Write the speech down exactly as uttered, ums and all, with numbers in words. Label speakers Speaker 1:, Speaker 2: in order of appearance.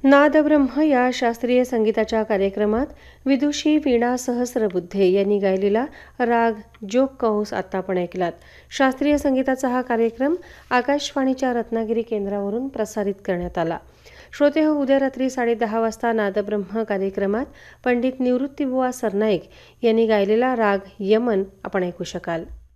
Speaker 1: नादब्रह्म या शास्त्रीय संगीताच्या कार्यक्रमात विदुषी वीणा सहस्रबुद्धे यांनी गायलेला राग जोग कौस आता आपण ऐकलात. शास्त्रीय संगीताचा हा कार्यक्रम आकाशवाणीच्या रत्नागिरी केंद्रावरून प्रसारित करण्यात आला. श्रोते हो, उद्या रात्री साडेदहा वाजता नादब्रह्म कार्यक्रमात पंडित निवृत्तीबुवा सरनाईक यांनी गायलेला राग यमन आपण ऐकू शकाल.